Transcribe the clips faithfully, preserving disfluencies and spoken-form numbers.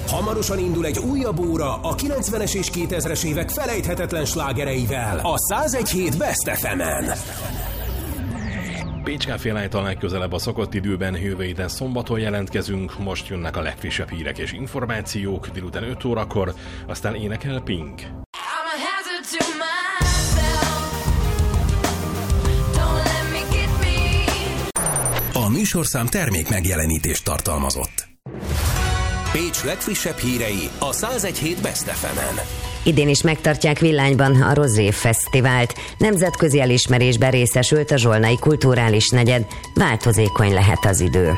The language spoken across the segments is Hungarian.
Hamarosan indul egy újabb óra a kilencvenes és kétezres évek felejthetetlen slágereivel a száz egy hét Best ef emen. Pécs Kávénál legközelebb a szokott időben, jövő héten szombaton jelentkezünk, most jönnek a legfrissebb hírek és információk, délután öt órakor, aztán énekel Pink. A műsorszám termék megjelenítést tartalmazott. Pécs legfrissebb hírei a száz egy hét Best ef emen. Idén is megtartják Villányban a Rozé Fesztivált. Nemzetközi elismerésben részesült a Zsolnai Kulturális Negyed. Változékony lehet az idő.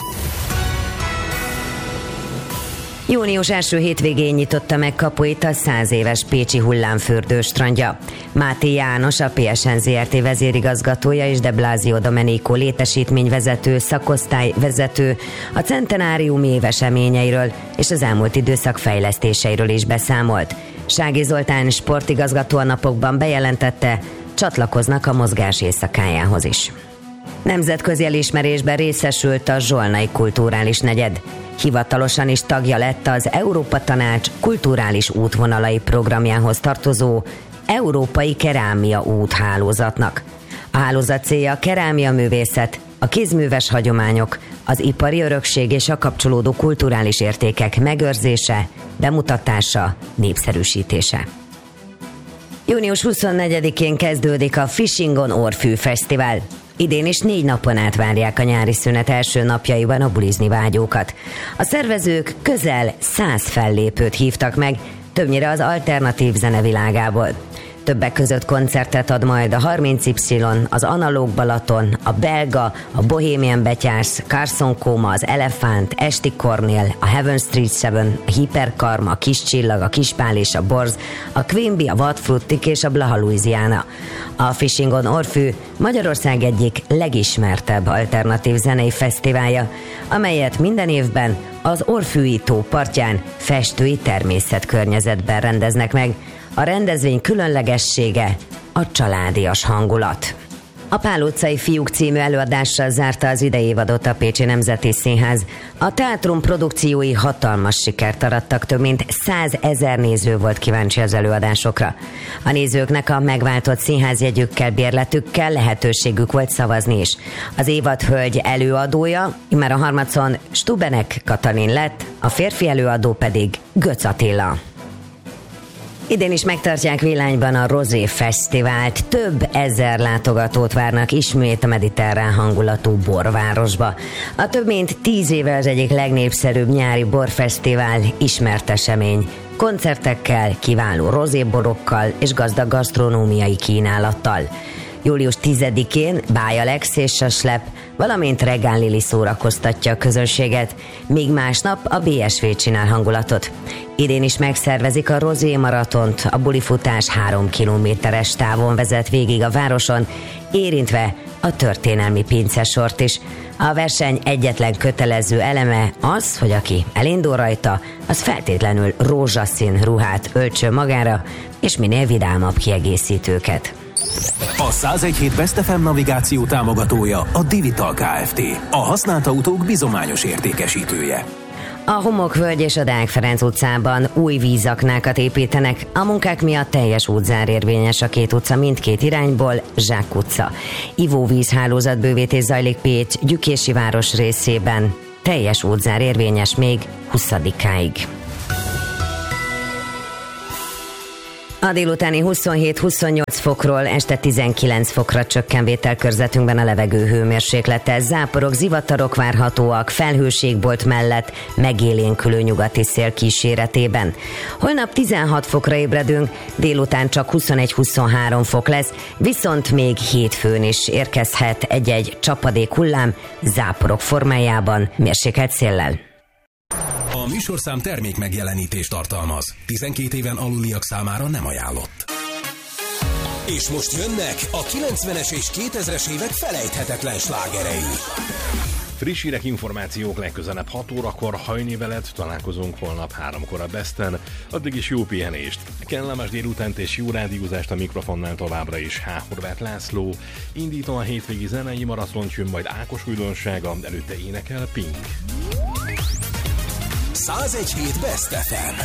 Június első hétvégén nyitotta meg kapuit a száz éves pécsi hullámfürdő strandja. Máté János, a pé es en zé er té vezérigazgatója és De Blasio Domenico létesítményvezető, szakosztályvezető a centenárium éveseményeiről és az elmúlt időszak fejlesztéseiről is beszámolt. Sági Zoltán sportigazgató a napokban bejelentette, csatlakoznak a mozgás éjszakájához is. Nemzetközi elismerésben részesült a Zsolnai Kulturális Negyed. Hivatalosan is tagja lett az Európa Tanács kulturális útvonalai programjához tartozó Európai Kerámia úthálózatnak. A hálózat célja a kerámiaművészet, a kézműves hagyományok, az ipari örökség és a kapcsolódó kulturális értékek megőrzése, bemutatása, népszerűsítése. június huszonnegyedikén kezdődik a Fishing on Orfű Fesztivál. Idén is négy napon át várják a nyári szünet első napjaiban a bulizni vágyókat. A szervezők közel száz fellépőt hívtak meg, többnyire az alternatív zene világából. Többek között koncertet ad majd a harminc Y, az Analóg Balaton, a Belga, a Bohemian Betyárs, Carson Coma, az Elefánt, Esti Kornél, a Heaven Street Seven, a Hiperkarma, a Kis Csillag, a Kispál és a Borz, a Quimby, a Vadfruttik és a Blaha Louisiana. A Fishing on Orfű Magyarország egyik legismertebb alternatív zenei fesztiválja, amelyet minden évben az Orfűi tó partján festői természetkörnyezetben rendeznek meg. A rendezvény különlegessége a családias hangulat. A Pál utcai fiúk című előadással zárta az idei évadot a Pécsi Nemzeti Színház. A teátrum produkciói hatalmas sikert arattak, több mint százezer néző volt kíváncsi az előadásokra. A nézőknek a megváltott színházjegyükkel, bérletükkel lehetőségük volt szavazni is. Az évad hölgy előadója, immár a harmadszor Stubenek Katalin lett, a férfi előadó pedig Götz Attila. Idén is megtartják Villányban a Rozé Fesztivált. Több ezer látogatót várnak ismét a mediterrán hangulatú borvárosba. A több mint tíz éve az egyik legnépszerűbb nyári borfesztivál ismert esemény. Koncertekkel, kiváló rozéborokkal és gazdag gasztronómiai kínálattal. július tizedikén Báj Alex és Saslep, valamint Regán Lili szórakoztatja a közönséget, míg másnap a bé es vé csinál hangulatot. Idén is megszervezik a Rozé maratont, a bulifutás három kilométeres távon vezet végig a városon, érintve a történelmi pincesort is. A verseny egyetlen kötelező eleme az, hogy aki elindul rajta, az feltétlenül rózsaszín ruhát öltsön magára, és minél vidámabb kiegészítőket. A száz egy hét Best ef em navigáció támogatója a Divital Kft. A használt autók bizományos értékesítője. A Homokvölgy és a Deák Ferenc utcában új vízaknákat építenek, a munkák miatt teljes útzár érvényes a két utca mindkét irányból, Zsák utca. Ivóvízhálózat bővítés zajlik Pécs Gyükési város részében, teljes útzár érvényes még huszadikáig. A délutáni huszonhét-huszonnyolc fokról este tizenkilenc fokra csökken vételkörzetünkben a levegő hőmérséklete. Záporok, zivatarok várhatóak, felhőségbolt mellett megélénkülő nyugati szél kíséretében. Holnap tizenhat fokra ébredünk, délután csak huszonegy-huszonhárom fok lesz, viszont még hétfőn is érkezhet egy-egy csapadék hullám záporok formájában, mérsékelt széllel. A műsorszám termék megjelenítést tartalmaz. tizenkét éven aluliak számára nem ajánlott. És most jönnek a kilencvenes és kétezres évek felejthetetlen slágerei. Friss hírek, információk legközelebb hat órakor, hajni veled, találkozunk holnap háromkor a Besten, addig is jó pihenést. Kellemes délutánt és jó rádiózást a mikrofonnál továbbra is H. Horváth László. Indítom a hétvégi zenei maratont, jön majd Ákos újdonsága, előtte énekel Pink. száz egy hét Best ef em.